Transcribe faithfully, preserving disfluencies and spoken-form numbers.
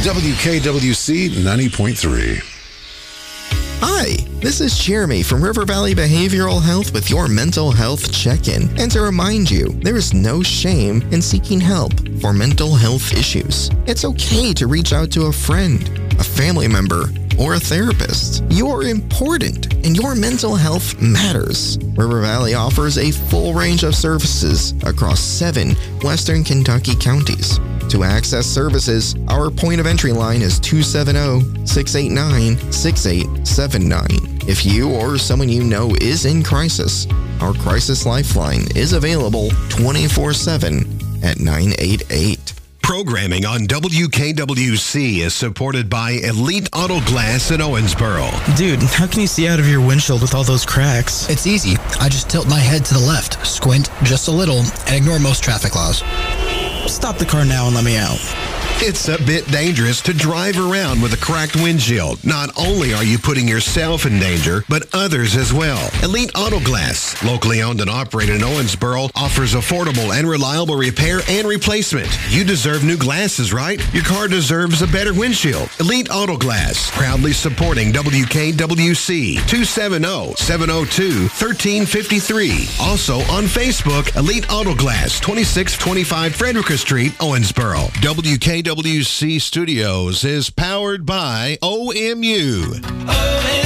W K W C ninety point three. Hi, this is Jeremy from River Valley Behavioral Health with your mental health check-in. And to remind you, there is no shame in seeking help for mental health issues. It's okay to reach out to a friend, a family member, or a therapist. You're important and your mental health matters. River Valley offers a full range of services across seven Western Kentucky counties. To access services, our point of entry line is two seven zero, six eight nine, six eight seven nine. If you or someone you know is in crisis, our Crisis Lifeline is available twenty-four seven at nine eight eight. Programming on W K W C is supported by Elite Auto Glass in Owensboro. Dude, how can you see out of your windshield with all those cracks? It's easy. I just tilt my head to the left, squint just a little, and ignore most traffic laws. Stop the car now and let me out. It's a bit dangerous to drive around with a cracked windshield. Not only are you putting yourself in danger, but others as well. Elite Auto Glass, locally owned and operated in Owensboro, offers affordable and reliable repair and replacement. You deserve new glasses, right? Your car deserves a better windshield. Elite Auto Glass, proudly supporting W K W C, two seven zero, seven zero two, one three five three. Also on Facebook, Elite Auto Glass, twenty-six twenty-five Frederica Street, Owensboro. W K W C Studios is powered by O M U.